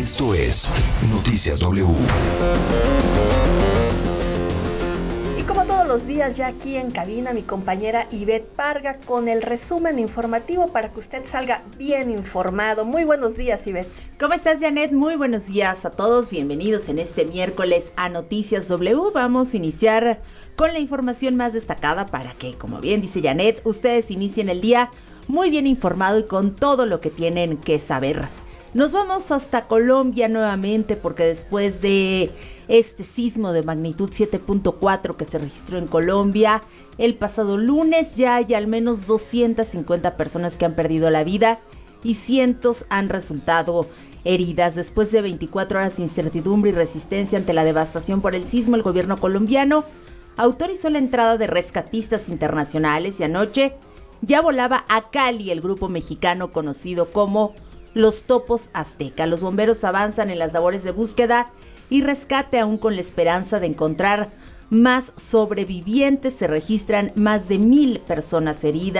Esto es Noticias W. Y como todos los días, ya aquí en cabina, mi compañera Ivette Parga con el resumen informativo para que usted salga bien informado. Muy buenos días, Ivette. ¿Cómo estás, Janet? Muy buenos días a todos. Bienvenidos en este miércoles a Noticias W. Vamos a iniciar con la información más destacada para que, como bien dice Janet, ustedes inicien el día muy bien informado y con todo lo que tienen que saber. Nos vamos hasta Colombia nuevamente porque después de este sismo de magnitud 7.4 que se registró en Colombia el pasado lunes, ya hay al menos 250 personas que han perdido la vida y cientos han resultado heridas. Después de 24 horas de incertidumbre y resistencia ante la devastación por el sismo, el gobierno colombiano autorizó la entrada de rescatistas internacionales y anoche ya volaba a Cali el grupo mexicano conocido como Los Topos Azteca. Los bomberos avanzan en las labores de búsqueda y rescate aún con la esperanza de encontrar más sobrevivientes. Se registran más de 1,000 personas heridas.